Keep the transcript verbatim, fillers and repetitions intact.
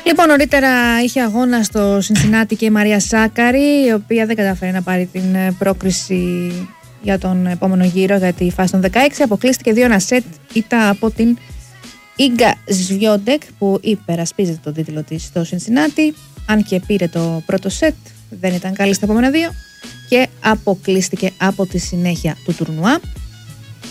Λοιπόν, νωρίτερα είχε αγώνα στο Σινσινάτι και η Μαρία Σάκαρη, η οποία δεν καταφέρει να πάρει την πρόκριση για τον επόμενο γύρο, για τη φάση των δεκαέξι. Αποκλείστηκε δύο ένα σετ ήττα από την Ίγκα Σβιόντεκ, που υπερασπίζεται τον τίτλο της στο Σινσινάτι. Αν και πήρε το πρώτο σετ, δεν ήταν καλή στα επόμενα δύο και αποκλείστηκε από τη συνέχεια του τουρνουά.